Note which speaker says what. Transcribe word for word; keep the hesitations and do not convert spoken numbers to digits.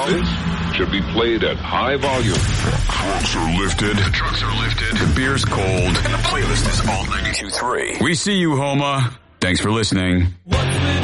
Speaker 1: This should be played at high volume.
Speaker 2: Trucks are lifted. The trucks are lifted. The beer's cold. And the playlist is all ninety-two point three. We see you, Homa. Thanks for listening.